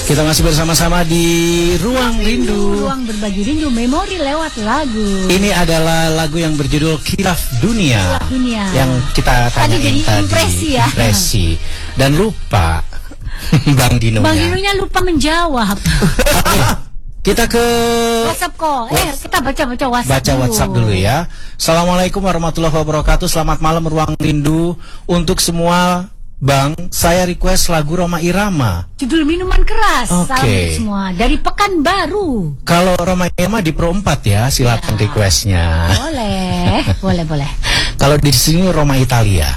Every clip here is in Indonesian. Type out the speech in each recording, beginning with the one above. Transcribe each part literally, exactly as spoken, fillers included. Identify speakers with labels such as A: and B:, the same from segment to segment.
A: Kita masih bersama-sama di Ruang Rindu.
B: Ruang berbagi rindu, memori lewat lagu.
A: Ini adalah lagu yang berjudul Khilaf Dunia.
B: Khilaf Dunia.
A: Yang kita tanyain
B: tadi. Jadi impresi ya.
A: Impresi. Dan lupa Bang Dino.
B: Bang Dinonya lupa menjawab.
A: Oke. Kita ke
B: WhatsApp kok. Eh, kita baca-baca WhatsApp
A: Baca
B: dulu.
A: WhatsApp dulu ya. Assalamualaikum warahmatullahi wabarakatuh. Selamat malam Ruang Rindu. Untuk semua Bang, saya request lagu Rhoma Irama.
B: Judul Minuman Keras.
A: Oke.
B: Salam untuk semua dari Pekanbaru.
A: Kalau Rhoma Irama di Pro empat ya, silakan ya. Requestnya.
B: Boleh, boleh, boleh.
A: Kalau di sini Rhoma Italia.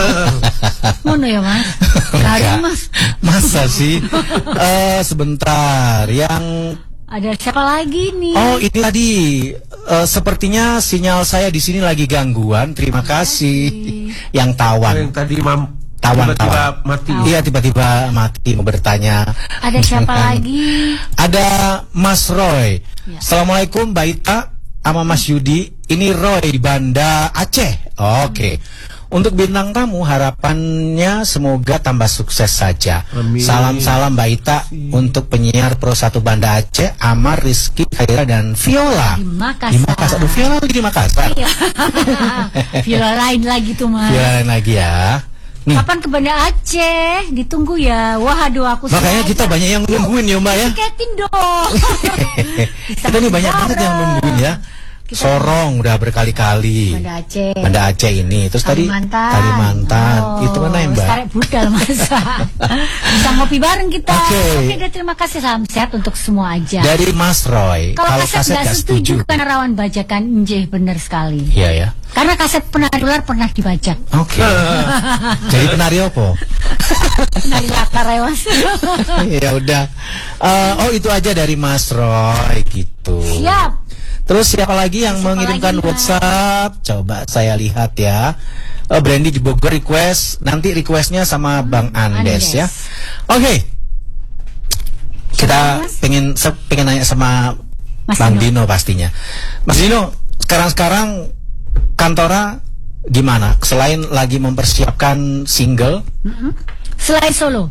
B: Ngono ya Mas. Kari Mas.
A: Masa sih? uh, sebentar, yang
B: ada siapa lagi nih?
A: Oh, ini tadi uh, sepertinya sinyal saya di sini lagi gangguan. Terima kasih. Yang tawan.
C: Yang tadi mam
A: tawan
C: tiba-tiba
A: tawan.
C: mati.
A: Iya, tiba-tiba mati mau bertanya.
B: Ada siapa lagi?
A: Ada Mas Roy.
B: Ya.
A: Assalamualaikum Mbak Ita sama Mas Yudi. Ini Roy di Banda Aceh. Oke. Okay. Untuk bintang tamu harapannya semoga tambah sukses saja.
C: Amin.
A: Salam-salam Mbak Ita untuk penyiar Pro satu Banda Aceh, Amar, Rizky, Khaira dan Viola.
B: Di Makassar.
A: Di Makassar. Aduh, Viola lagi di Makassar.
B: Iya. Viola lain lagi tuh Mas.
A: Viola lain lagi ya. Nih.
B: Kapan ke Banda Aceh? Ditunggu ya. Wah, aduh aku
A: makanya kita aja. Banyak yang nungguin ya Mbak ya.
B: Tiketin dong.
A: Kita nih banyak banget yang nungguin ya. Kita Sorong udah berkali-kali.
B: Banda Aceh.
A: Banda Aceh ini. Terus
B: Kalimantan.
A: tadi Kalimantan. Oh, itu mana ya Mbak?
B: Tarik budal masa. Bisa ngopi bareng kita.
A: Oke.
B: Okay. Oke, terima kasih, salam sehat untuk semua aja.
A: Dari Mas Roy.
B: Kalau kaset nggak setuju karena rawan bajakan, njeh bener sekali.
A: Iya ya.
B: Karena kaset penari ular pernah dibajak.
A: Oke. Okay. Jadi penari apa?
B: Penari latar ya Mas.
A: Ya udah. Uh, oh itu aja dari Mas Roy gitu.
B: Siap.
A: Terus siapa lagi yang
B: siapa
A: mengirimkan
B: lagi,
A: WhatsApp? Coba saya lihat ya. Uh, Brandy di Bogor request. Nanti requestnya sama hmm, Bang Andes, Andes ya. Oke. Okay. Kita Mas? pengen pengen nanya sama Mas Bang Dino. Dino pastinya. Mas Dino, sekarang-sekarang Kantora gimana? Selain lagi mempersiapkan single,
B: mm-hmm. Selain solo.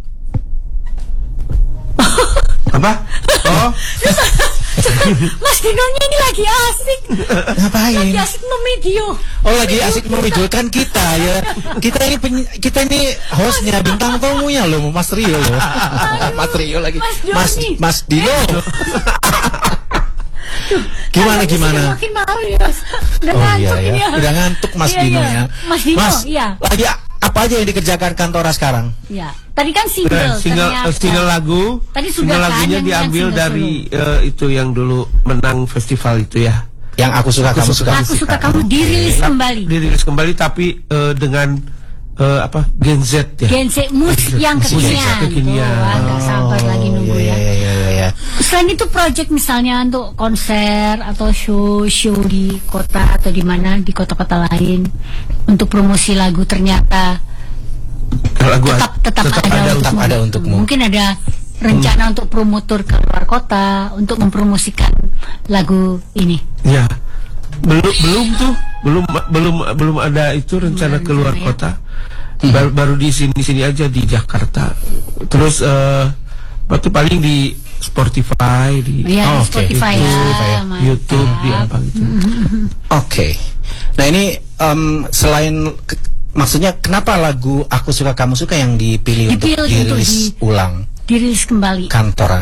A: Apa? Oh.
B: Mas Dinonya ini lagi asik.
A: Ngapain?
B: Lagi asik memvideo.
A: Oh, lagi asik memvideokan kita ya. Kita ini kita ini hostnya, bintang tamunya loh, Mas Rio loh. Mas Rio lagi. Mas Mas Dino.
B: Tuh,
A: gimana gimana?
B: Makin malu ya Mas. Udah
A: oh,
B: ngantuk
A: iya,
B: ini
A: ya. Udah ngantuk Mas
B: iya,
A: Dino
B: iya.
A: ya.
B: Mas Dino,
A: Mas,
B: iya.
A: Lagi apa aja yang dikerjakan Kantora sekarang?
B: Iya. Tadi kan single,
C: single, uh, single lagu.
B: Tadi sudah
C: single
B: kan
C: lagunya
B: yang
C: diambil
B: yang
C: dari uh, itu yang dulu menang festival itu ya.
A: Yang aku suka aku kamu suka.
B: Aku suka kamu dirilis kembali.
C: Dirilis kembali tapi uh, dengan uh, apa? Gen Z ya.
B: Gen Z musik yang kekinian.
C: Kekinian.
B: Oh, agak sabar lagi nunggu
A: iya,
B: ya.
A: Iya, iya, iya.
B: Selain itu project misalnya untuk konser atau show-show di kota atau di mana di kota-kota lain untuk promosi lagu ternyata
C: lagu
B: tetap tetap,
C: tetap
B: ada,
C: ada,
B: untuk
A: ada untukmu.
B: Mungkin ada rencana hmm. untuk promotor ke luar kota untuk mempromosikan lagu ini.
C: Ya. Belum belum tuh, belum belum belum ada itu rencana ke luar kota. Ya. Baru, baru di sini-sini aja di Jakarta. Terus uh, waktu paling di Spotify di
B: ya,
A: oh,
B: Spotify
A: okay.
B: ya,
A: YouTube, ya.
C: YouTube di apa gitu.
A: Oke. Okay. Nah ini um, selain ke, maksudnya kenapa lagu Aku Suka Kamu Suka yang dipilih, dipilih untuk dirilis untuk di, ulang?
B: Dirilis kembali.
A: Kantora.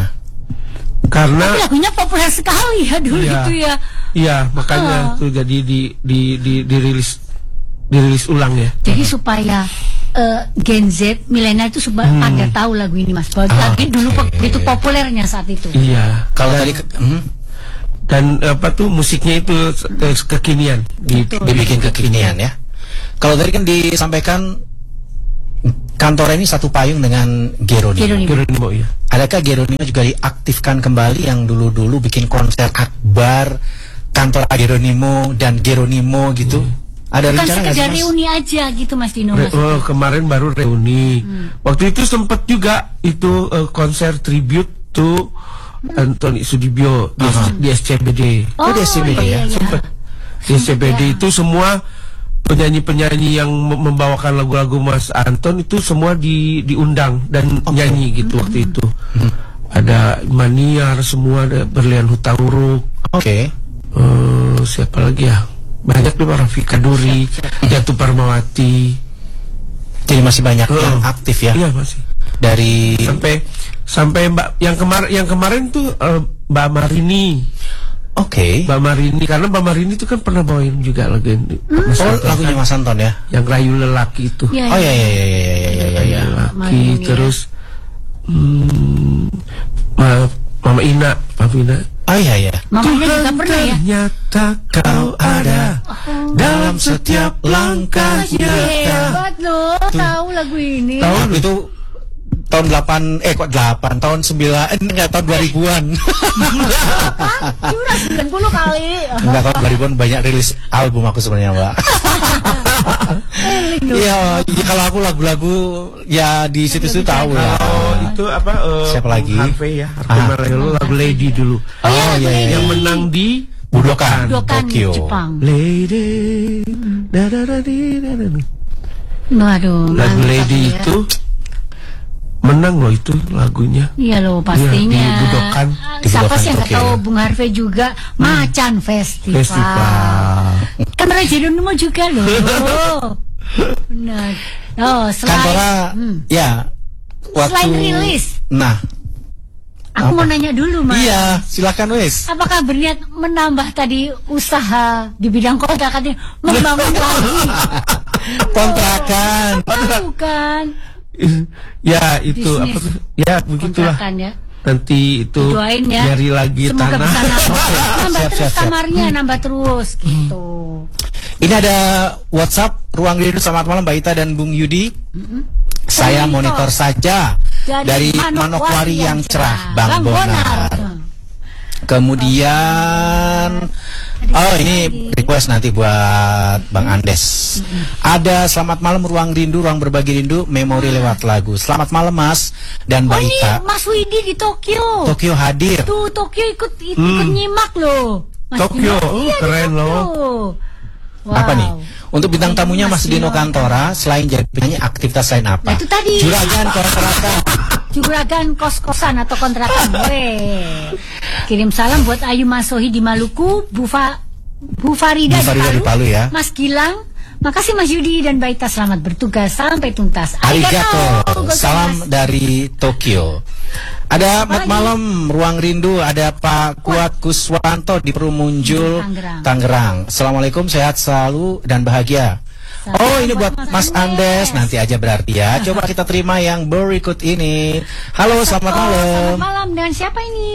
C: Karena
B: tapi lagunya populer sekali ya dulu
C: iya,
B: itu ya.
C: Iya, makanya uh. tuh jadi di di di dirilis dirilis ulang ya.
B: Jadi uh. supaya uh, Gen Z milenial itu supaya hmm. pada tahu lagu ini Mas. Bahwa ah, lagi okay. dulu begitu populernya saat itu.
C: Iya.
A: Kalau tadi ke, hmm?
C: dan apa tuh musiknya itu kekinian,
A: di, dibikin kekinian ya. Kalau tadi kan disampaikan Kantora ini satu payung dengan Geronimo.
B: Geronimo.
C: Geronimo ya.
A: Adakah Geronimo juga diaktifkan kembali yang dulu-dulu bikin konser akbar Kantora Geronimo dan Geronimo gitu? Hmm. Ada
B: bukan
A: rencana
B: sekedar
A: nggak sih,
B: reuni aja gitu Mas Dino?
C: Re oh, kemarin baru reuni. Hmm. Waktu itu sempat juga itu uh, konser tribute to Antoni Sudibyo di, uh -huh. di S C B D.
B: Oh,
A: oh di S C B D
B: iya,
A: ya.
B: iya.
C: Sempat di S C B D ya. Itu semua penyanyi-penyanyi yang membawakan lagu-lagu Mas Anton itu semua di diundang dan okay. nyanyi gitu waktu itu. Hmm. ada Maniar, semua ada Berlian Hutauruk.
A: Oke. Okay.
C: Uh, siapa lagi ya? Banyak nih, Rafika Duri, Jatuh Parmawati.
A: Jadi masih banyak
C: uh,
A: yang aktif ya?
C: Iya masih.
A: Dari
C: sampai sampai Mbak yang kemarin yang kemarin tuh uh, Mbak Marini.
A: Oke. Okay.
C: Mbak Marini, karena Mbak Marini itu kan pernah bawain juga lagu ini.
A: Hmm. Oh, lagunya Mas Anton ya?
C: Yang Rayu Lelaki itu.
B: Ya,
A: oh ya ya ya ya ya ya ya. ya.
C: Lelaki terus hmm, Ma, Mama Ina, Mama Ina.
A: Oh iya ya.
B: Mamanya juga pernah ya.
C: Ternyata kau ada oh. dalam setiap langkahnya.
B: Hebat loh, tahu lagu ini.
A: Tahu itu tahun delapan eh kok delapan tahun sembilan enggak tahun dua ribuan.
B: Apa? Udah sembilan puluh kali.
A: Enggak, tahun dua ribuan banyak rilis album aku sebenarnya, Mbak. Iya, ya, kalau aku lagu-lagu ya di situ-situ tahu ya.
C: Oh, itu apa? Uh,
A: siapa lagi?
C: Harvey ya, Harvey ah. Malaiholo, lagu Lady dulu.
B: Oh, oh iya,
C: iya, yang menang di
A: Budokan,
B: Budokan
A: Tokyo.
B: Jepang.
C: Lady. Da, da, da, da, da.
B: Waduh,
C: lagu Lady ya. Itu menang loh itu lagunya.
B: Iya loh pastinya.
C: Ya, di Budokan.
B: Di siapa sih yang nggak tahu Bung Harvey juga hmm. Macan Festival.
C: Festival.
B: Kan Raja Numa juga loh. Benar. Oh, selain
A: Kantora, hmm. ya. Waktu,
B: selain rilis.
A: Nah.
B: Aku
A: apa?
B: mau nanya dulu, Mas.
A: Iya, silakan wes.
B: Apakah berniat menambah tadi usaha di bidang kontrak katanya membangun lagi?
A: Kontrakan.
B: Oh, bukan.
C: Ya itu
B: bisnis.
C: Apa tuh? Ya begitulah.
B: Ya.
C: Nanti itu
B: doain ya.
C: Nyari lagi
B: semoga
C: tanah.
B: Bisa nambah, nambah
A: siap,
B: terus
A: siap, siap.
B: kamarnya, hmm. nambah terus gitu.
A: Ini ada WhatsApp Ruang Rindu. Selamat malam Mbak Ita dan Bung Yudi. Mm-hmm. Saya monitor, monitor saja dari, dari Manokwari yang cerah, cerah. Bang, Bang Bonar. Bonar. Kemudian oh ini request nanti buat Bang Andes. Mm-hmm. Ada selamat malam Ruang Rindu, Ruang Berbagi Rindu, memori ah. lewat lagu. Selamat malam Mas dan Mbak
B: oh,
A: Ita.
B: Ini Mas Widi di Tokyo.
A: Tokyo hadir.
B: Tuh Tokyo ikut ikut
C: hmm.
B: nyimak loh. Mas
C: Tokyo,
B: Dino, iya,
C: keren loh.
B: Wow.
A: Apa nih? Untuk bintang tamunya Mas Dino Kantora, selain jadi penyanyi, aktivitas lain apa?
B: Nah, itu tadi.
A: Juragan kontrakan.
B: Juragan kos-kosan atau kontrakan. Weh. Kirim salam buat Ayu Masohi di Maluku, Bu, Fa, Bu Farida,
A: Bu Farida di, Palu, di Palu ya. Mas
B: Gilang. Makasih Mas Yudi dan Baita, selamat bertugas sampai tuntas.
A: Arigato. Salam dari Tokyo. Ada mat malam Ruang Rindu, ada Pak Kuat Kuswanto di Perumunjul, Tangerang. Tangerang. Assalamualaikum, sehat selalu dan bahagia. Salam oh ini buat Mas Andes. Andes nanti aja berarti ya. Coba kita terima yang berikut ini. Halo, selamat oh, malam.
B: Selamat malam, dengan siapa ini?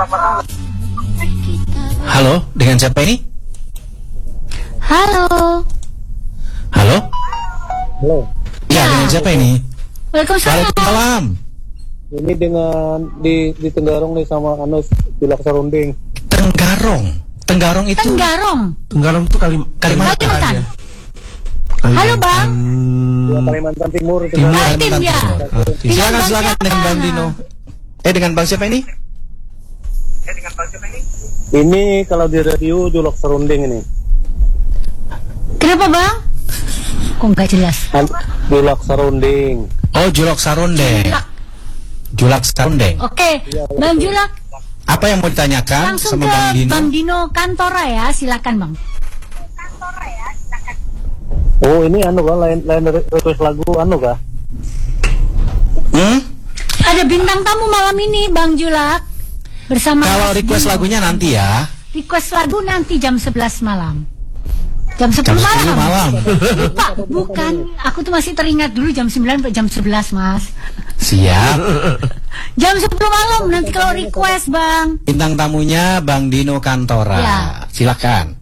A: Halo, dengan siapa ini?
B: Halo.
A: Halo.
D: Halo.
A: Ya, ya. Dengan siapa ini?
B: Waalaikumsalam.
A: Waalaikumsalam.
D: Ini dengan di di Tenggarong nih sama Anus Bilak Sarunding.
A: Tenggarong. Tenggarong itu.
B: Tenggarong.
C: Tenggarong itu Kalim
A: Kalimantan.
B: Kalimantan.
C: Ya.
B: Halo Bang.
D: Ya, Kalimantan Timur.
A: Timur.
B: Kalimantan ya.
A: Silakan silakan dengan Bang Dino. Eh dengan Bang siapa ini?
D: Eh dengan Bang siapa ini? Ini kalau di radio Julok Serunding ini.
B: Kenapa Bang? Kok nggak jelas?
D: Julok Serunding.
A: Oh Julok Sarundeng. Julak Sarundeng.
B: Oke, ya, Bang Julak.
A: Apa yang mau ditanyakan
B: langsung
A: sama
B: ke
A: Bang Dino?
B: Bang Dino Kantora ya, silakan Bang.
D: Kantora ya, silakan. Oh ini anu kan lain lain request lagu anu kah?
A: Hmm?
B: Ada bintang tamu malam ini Bang Julak bersama.
A: Kalau request Dino. Lagunya nanti ya.
B: Request lagu nanti jam sebelas malam. Jam sepuluh malam.
A: malam.
B: Lupa, bukan. Aku tuh masih teringat dulu jam sembilan sampai jam sebelas, Mas.
A: Siap.
B: Jam sepuluh malam nanti kalau request, Bang.
A: Bintang tamunya Bang Dino Kantora. Ya. Silakan.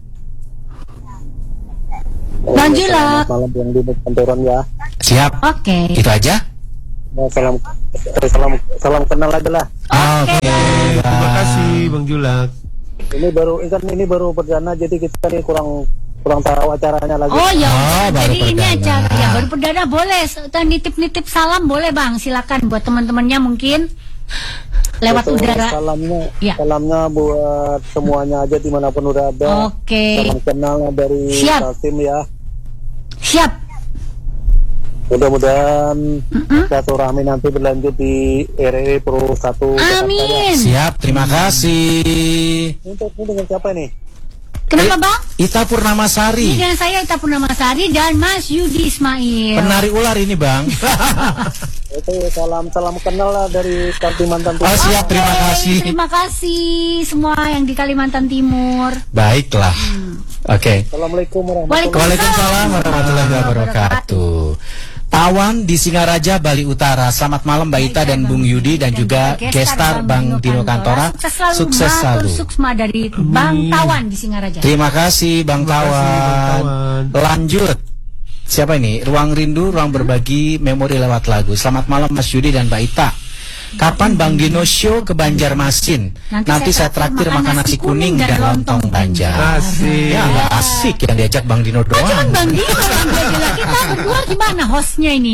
B: Bang Julak.
D: Malam Bang Dino Kantoran ya.
A: Siap.
B: Oke. Okay.
A: Itu aja.
D: Nah, salam salam salam kenal aja lah.
B: Oke. Okay.
C: Okay. Terima kasih Bang Julak.
D: Ini baru kan ini baru perdana jadi kita nih kurang kurang tahu acaranya lagi.
B: Oh ya,
A: oh,
B: jadi
A: perdana.
B: ini acara ya baru perdana boleh. Nitip-nitip salam boleh Bang, silakan buat teman-temannya mungkin lewat
D: Betul,
B: udara.
D: Salamnya,
B: ya.
D: salamnya buat semuanya aja dimanapun udah ada.
B: Oke. Okay.
D: Salam kenal dari Kasim ya.
B: Siap.
D: Mudah-mudahan
B: Mm-mm.
D: silaturahmi nanti berlanjut di R R W Pro satu.
B: Amin.
A: Siap, terima kasih.
D: Untuk ini dengan siapa nih?
B: Kenapa Bang?
A: Ita Purnamasari,
B: Ini dengan saya Ita Purnamasari dan Mas Yudi Ismail.
A: penari ular ini Bang.
D: Itu salam salam kenal lah dari Kalimantan Timur.
A: Oh, siap, terima
B: Oke,
A: kasih.
B: Terima kasih semua yang di Kalimantan Timur.
A: Baiklah. Oke.
D: Assalamualaikum warahmatullahi wabarakatuh.
A: Waalaikumsalam warahmatullahi wabarakatuh. Tawan di Singaraja, Bali Utara. Selamat malam Mbak Ita dan Bung Yudi dan juga gestar Bang Dino Kantora.
B: Sukses selalu.
A: Sukses selalu.
B: Matur suksma dari Bang Tawan di Singaraja.
A: Terima kasih Bang
C: Terima kasih, Bang
A: Tawan.
C: Tawan.
A: Lanjut. Siapa ini? Ruang Rindu, ruang berbagi memori lewat lagu. Selamat malam Mas Yudi dan Mbak Ita. Kapan Bang Dino show ke Banjarmasin?
B: Nanti
A: Nanti,
B: saya
A: saya traktir makan nasi kuning dan lontong Banjar.
C: Asik.
A: Ya nggak asik yang diajak Bang Dino
B: Oh, cuman
A: doang.
B: Bang Dino yang diajak. Kita berdua gimana hostnya ini?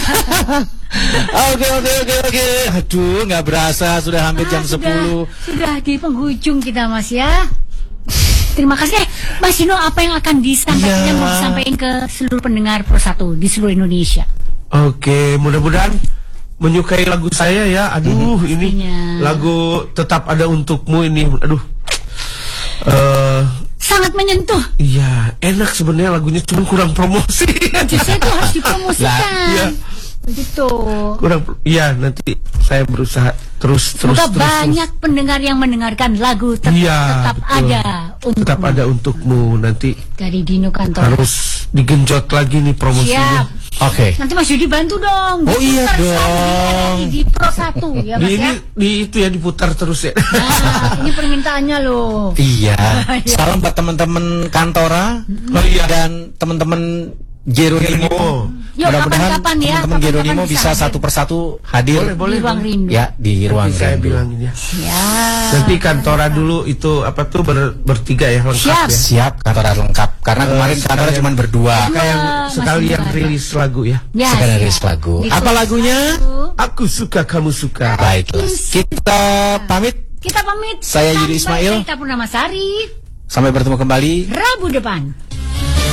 A: Oke oke oke oke. Aduh nggak berasa sudah hampir jam
B: Ah, sudah-
A: sepuluh.
B: Sudah di penghujung kita Mas ya. Terima kasih eh, Mas Dino, apa yang akan disampaikan
A: Ya.
B: yang mau disampaikan ke seluruh pendengar Pro satu di seluruh Indonesia?
C: Oke, mudah-mudahan menyukai lagu saya ya. Aduh, ini
B: Pastinya.
C: lagu Tetap Ada Untukmu ini. Aduh. Eh,
B: Sangat menyentuh.
C: iya, enak sebenarnya lagunya, cuma kurang promosi.
B: Justru itu harus dipromosikan.
C: Iya.
B: Begitu.
C: kurang iya, nanti saya berusaha terus terus
B: Semoga
C: terus.
B: banyak pendengar yang mendengarkan lagu tetap,
C: Iya,
B: tetap
C: betul.
B: ada untuk
C: Tetap Ada Untukmu, nanti
B: dari Dino Kantor.
C: harus digenjot lagi nih promosinya.
B: Siap.
A: Oke.
B: Nanti Mas Yudi bantu dong.
A: Oh, iya
B: Diputar
A: dong.
B: satu di, di Pro satu ya Mas
C: Di ini
B: ya.
C: di itu ya diputar terus ya.
B: Nah, ini permintaannya loh.
A: Iya. Salam buat teman-teman Kantora
C: Oh, iya.
A: dan teman-teman Geronimo.
B: Yuk,
A: Mudah-mudahan
B: kapan-kapan ya,
A: teman-teman
B: kapan-kapan
A: Geronimo
B: bisa
A: bisa
B: hadir.
A: satu persatu hadir.
C: Boleh, boleh.
B: Di ruang rindu.
A: Ya di ruang
C: Nanti saya
A: rindu.
C: bilangin ya.
B: Ya.
C: Nanti Kantora dulu itu apa tuh ber- bertiga ya lengkap
B: Siap.
C: ya.
A: Siap Kantora lengkap karena
C: Eh,
A: kemarin Kantora
C: sekalian-
A: cuma berdua.
C: Kayak
B: Mas
C: sekalian
B: Indra.
C: rilis lagu ya.
B: Ya,
A: Sekalian
B: siap.
A: rilis lagu.
B: Di
A: Apa
B: Pro
A: lagunya?
B: satu.
C: Aku suka kamu suka.
A: Baiklah. Kita pamit.
B: Kita pamit.
A: Saya Yudi
B: Sampai
A: Ismail.
B: Kita Purnamasari.
A: Sampai bertemu kembali.
B: Rabu depan.